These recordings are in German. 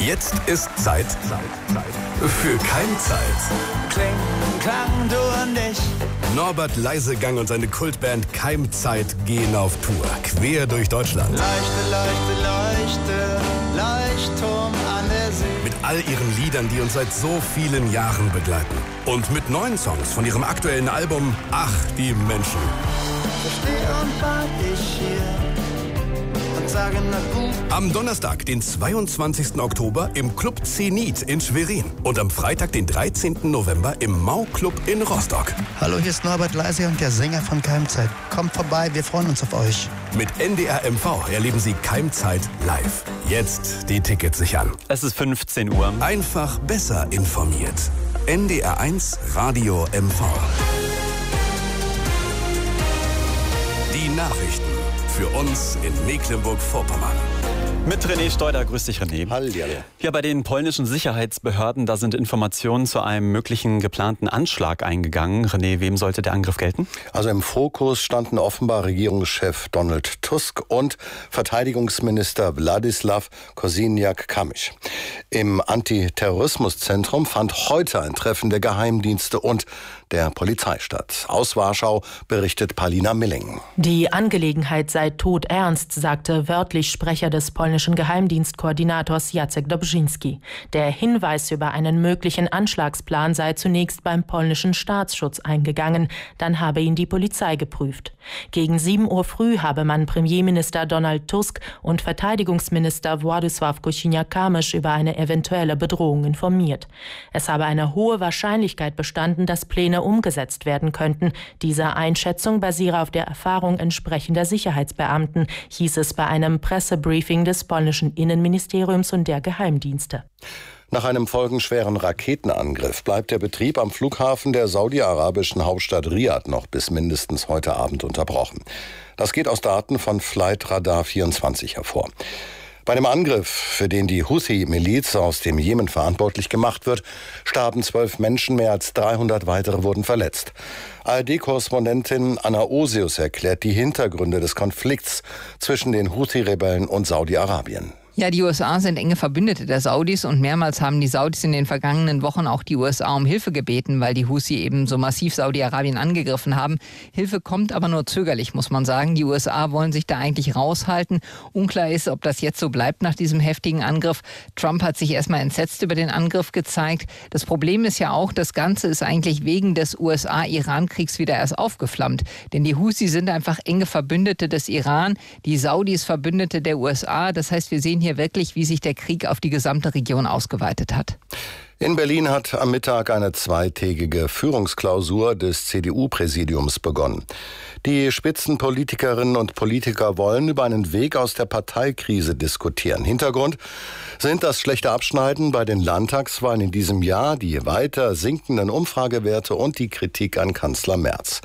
Jetzt ist Zeit für Keimzeit. Kling, klang, du und ich. Norbert Leisegang und seine Kultband Keimzeit gehen auf Tour, quer durch Deutschland. Leuchte, leuchte, leuchte, Leuchtturm an der See. Mit all ihren Liedern, die uns seit so vielen Jahren begleiten. Und mit neuen Songs von ihrem aktuellen Album Ach, die Menschen. So steh und wart ich hier und sage na gut. Am Donnerstag, den 22. Oktober im Club Zenit in Schwerin. Und am Freitag, den 13. November im Mau-Club in Rostock. Hallo, hier ist Norbert Leisegang, der Sänger von Keimzeit. Kommt vorbei, wir freuen uns auf euch. Mit NDR MV erleben Sie Keimzeit live. Jetzt die Tickets sichern. Es ist 15 Uhr. Einfach besser informiert. NDR 1 Radio MV. Die Nachrichten für uns in Mecklenburg-Vorpommern. Mit René Steuder. Grüß dich, René. Hallihallo. Hier bei den polnischen Sicherheitsbehörden, da sind Informationen zu einem möglichen geplanten Anschlag eingegangen. René, wem sollte der Angriff gelten? Also im Fokus standen offenbar Regierungschef Donald Tusk und Verteidigungsminister Władysław Kosiniak-Kamysz. Im Antiterrorismuszentrum fand heute ein Treffen der Geheimdienste und der Polizei statt. Aus Warschau berichtet Palina Milling. Die Angelegenheit sei todernst, sagte wörtlich Sprecher des polnischen Geheimdienstkoordinators Jacek Dobrzyński. Der Hinweis über einen möglichen Anschlagsplan sei zunächst beim polnischen Staatsschutz eingegangen, dann habe ihn die Polizei geprüft. Gegen 7 Uhr früh habe man Premierminister Donald Tusk und Verteidigungsminister Władysław Kosiniak-Kamysz über eine eventuelle Bedrohung informiert. Es habe eine hohe Wahrscheinlichkeit bestanden, dass Pläne umgesetzt werden könnten. Diese Einschätzung basiere auf der Erfahrung entsprechender Sicherheitsbeamten, hieß es bei einem Pressebriefing des polnischen Innenministeriums und der Geheimdienste. Nach einem folgenschweren Raketenangriff bleibt der Betrieb am Flughafen der saudi-arabischen Hauptstadt Riad noch bis mindestens heute Abend unterbrochen. Das geht aus Daten von Flightradar 24 hervor. Bei dem Angriff, für den die Houthi-Miliz aus dem Jemen verantwortlich gemacht wird, starben 12 Menschen, mehr als 300 weitere wurden verletzt. ARD-Korrespondentin Anna Osius erklärt die Hintergründe des Konflikts zwischen den Houthi-Rebellen und Saudi-Arabien. Ja, die USA sind enge Verbündete der Saudis und mehrmals haben die Saudis in den vergangenen Wochen auch die USA um Hilfe gebeten, weil die Houthi eben so massiv Saudi-Arabien angegriffen haben. Hilfe kommt aber nur zögerlich, muss man sagen. Die USA wollen sich da eigentlich raushalten. Unklar ist, ob das jetzt so bleibt nach diesem heftigen Angriff. Trump hat sich erstmal entsetzt über den Angriff gezeigt. Das Problem ist ja auch, das Ganze ist eigentlich wegen des USA-Iran-Kriegs wieder erst aufgeflammt. Denn die Houthi sind einfach enge Verbündete des Iran, die Saudis Verbündete der USA. Das heißt, wir sehen hier wirklich, wie sich der Krieg auf die gesamte Region ausgeweitet hat. In Berlin hat am Mittag eine zweitägige Führungsklausur des CDU-Präsidiums begonnen. Die Spitzenpolitikerinnen und Politiker wollen über einen Weg aus der Parteikrise diskutieren. Hintergrund sind das schlechte Abschneiden bei den Landtagswahlen in diesem Jahr, die weiter sinkenden Umfragewerte und die Kritik an Kanzler Merz.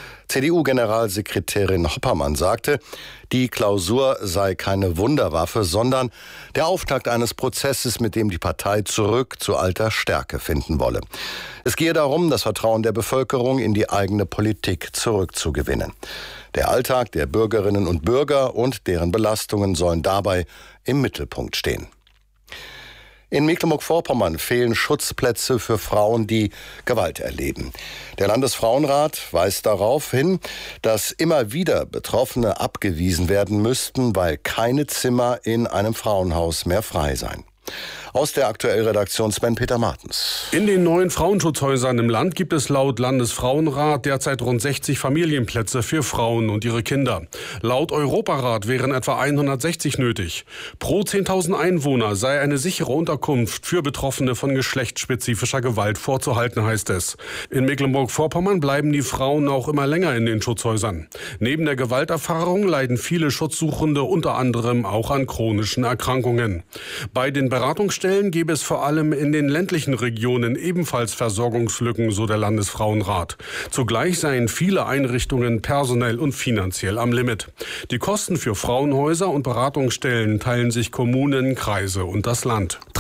CDU-Generalsekretärin Hoppermann sagte, die Klausur sei keine Wunderwaffe, sondern der Auftakt eines Prozesses, mit dem die Partei zurück zu alter Stärke finden wolle. Es gehe darum, das Vertrauen der Bevölkerung in die eigene Politik zurückzugewinnen. Der Alltag der Bürgerinnen und Bürger und deren Belastungen sollen dabei im Mittelpunkt stehen. In Mecklenburg-Vorpommern fehlen Schutzplätze für Frauen, die Gewalt erleben. Der Landesfrauenrat weist darauf hin, dass immer wieder Betroffene abgewiesen werden müssten, weil keine Zimmer in einem Frauenhaus mehr frei seien. Aus der Aktuell-Redaktion Sven-Peter Martens. In den neuen Frauenschutzhäusern im Land gibt es laut Landesfrauenrat derzeit rund 60 Familienplätze für Frauen und ihre Kinder. Laut Europarat wären etwa 160 nötig. Pro 10.000 Einwohner sei eine sichere Unterkunft für Betroffene von geschlechtsspezifischer Gewalt vorzuhalten, heißt es. In Mecklenburg-Vorpommern bleiben die Frauen auch immer länger in den Schutzhäusern. Neben der Gewalterfahrung leiden viele Schutzsuchende unter anderem auch an chronischen Erkrankungen. Bei den Beratungsstellen gäbe es vor allem in den ländlichen Regionen ebenfalls Versorgungslücken, so der Landesfrauenrat. Zugleich seien viele Einrichtungen personell und finanziell am Limit. Die Kosten für Frauenhäuser und Beratungsstellen teilen sich Kommunen, Kreise und das Land.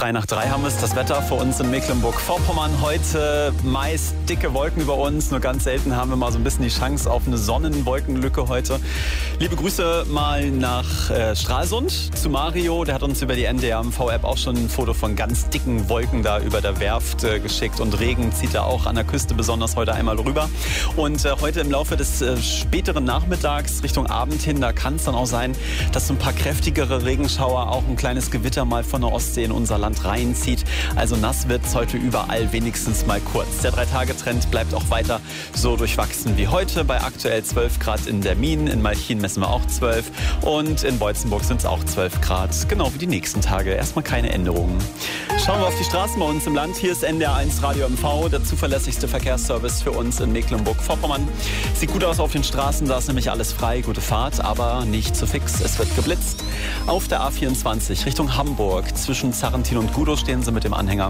3 haben wir es. Das Wetter für uns in Mecklenburg-Vorpommern. Heute meist dicke Wolken über uns. Nur ganz selten haben wir mal so ein bisschen die Chance auf eine Sonnenwolkenlücke heute. Liebe Grüße mal nach Stralsund zu Mario. Der hat uns über die NDR-MV-App auch schon ein Foto von ganz dicken Wolken da über der Werft geschickt. Und Regen zieht er auch an der Küste besonders heute einmal rüber. Und heute im Laufe des späteren Nachmittags Richtung Abend hin, da kann es dann auch sein, dass so ein paar kräftigere Regenschauer, auch ein kleines Gewitter mal von der Ostsee in unser Land reinzieht. Also nass wird es heute überall, wenigstens mal kurz. Der 3-Tage-Trend bleibt auch weiter so durchwachsen wie heute. Bei aktuell 12 Grad in der Mien, in Malchin messen wir auch 12 und in Beutzenburg sind es auch 12 Grad. Genau wie die nächsten Tage. Erstmal keine Änderungen. Schauen wir auf die Straßen bei uns im Land. Hier ist NDR1 Radio MV, der zuverlässigste Verkehrsservice für uns in Mecklenburg-Vorpommern. Sieht gut aus auf den Straßen, da ist nämlich alles frei, gute Fahrt, aber nicht zu fix. Es wird geblitzt. Auf der A24 Richtung Hamburg, zwischen Zarrentin und Gudow stehen sie mit dem Anhänger.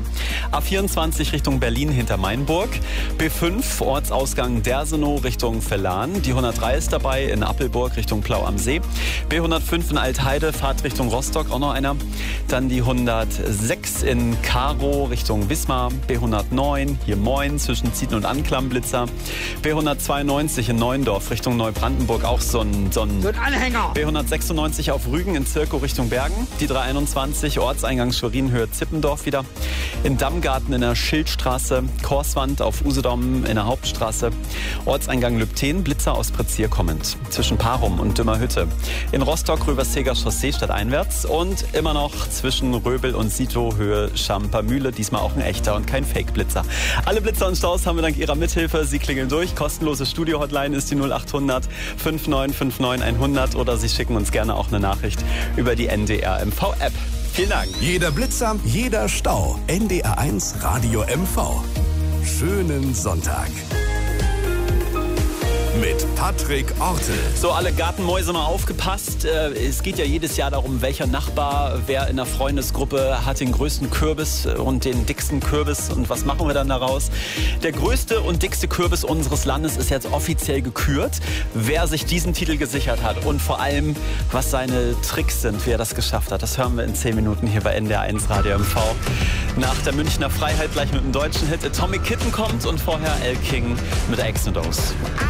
A24 Richtung Berlin hinter Mainburg. B5 Ortsausgang Dersenow Richtung Vellan. Die 103 ist dabei in Appelburg Richtung Plau am See. B105 in Altheide, Fahrt Richtung Rostock, auch noch einer. Dann die 106 in Karow Richtung Wismar. B109 hier Moin zwischen Zieten und Anklam Blitzer. B192 in Neuendorf Richtung Neubrandenburg, auch so ein Anhänger. B196 auf Rügen in Zirkow Richtung Bergen. Die 321 Ortseingang Schwerin-Höhe Zippendorf wieder. In Dammgarten in der Schildstraße. Korswand auf Usedom in der Hauptstraße. Ortseingang Lübten, Blitzer aus Prezier kommend. Zwischen Parum und Dümmerhütte. In Rostock Röverseger Chaussee stadteinwärts. Und immer noch zwischen Röbel und Sito Höhe Schampermühle. Diesmal auch ein echter und kein Fake-Blitzer. Alle Blitzer und Staus haben wir dank Ihrer Mithilfe. Sie klingeln durch. Kostenlose Studio-Hotline ist die 0800 5959 100 oder Sie schicken uns gerne auch eine Nachricht über die NDR-MV-App. Vielen Dank. Jeder Blitzer, jeder Stau. NDR1 Radio MV. Schönen Sonntag. Mit Patrick Ortel. So, alle Gartenmäuse mal aufgepasst. Es geht ja jedes Jahr darum, welcher Nachbar, wer in der Freundesgruppe hat den größten Kürbis und den dicksten Kürbis. Und was machen wir dann daraus? Der größte und dickste Kürbis unseres Landes ist jetzt offiziell gekürt. Wer sich diesen Titel gesichert hat und vor allem, was seine Tricks sind, wie er das geschafft hat, das hören wir in 10 Minuten hier bei NDR1 Radio MV. Nach der Münchner Freiheit gleich mit dem deutschen Hit Atomic Kitten kommt und vorher El King mit Exodus.